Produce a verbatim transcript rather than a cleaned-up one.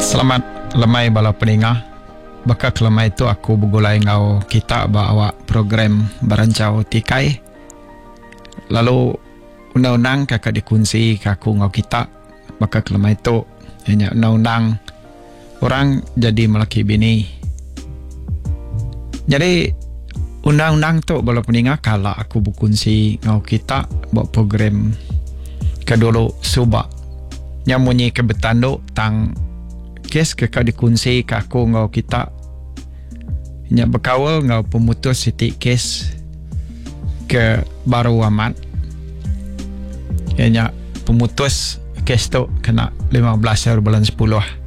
Selamat lemai bala peningah. Bakal lemai itu aku bergulai ngau kita bawa program berancau tikai. Lalu undang-undang kakak dikunci kaku ngau kita. Bakal lemai itu hanya undang-undang orang jadi melaki bini. Jadi undang-undang tu bala peningah kala aku berkunci ngau kita buat program kedulu subak yang munyi kebetandu tang kes kakak dikunci kaku ngau kita nya berkawal ngau pemutus siti kes ke baru amat nya pemutus kes tu kena lima belas bulan sepuluh